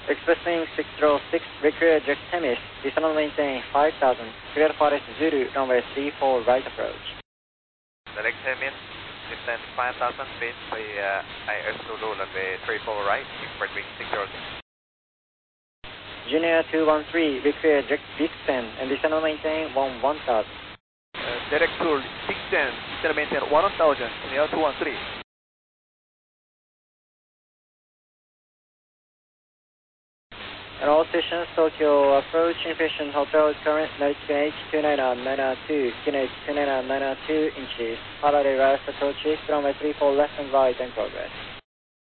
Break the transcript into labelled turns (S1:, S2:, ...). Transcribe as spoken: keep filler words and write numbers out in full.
S1: Expressing six zero six, require eject Temis, descend and maintain five thousand, clear Forest Zulu, runway three four right approach.
S2: Direct Temis, descend five thousand feet, clear I S Zulu, runway three four right, expert wing six zero six.
S1: Junior two one three, require eject Vixen, and descend and maintain one one thousand.
S3: Uh, direct to Vixen, descend and maintain one thousand, clear two one three.
S1: And all stations, Tokyo approach, impatient hotel, current altitude two nine nine two, Kinect two nine nine two inches, holiday rise approaches, runway three four left and right in progress.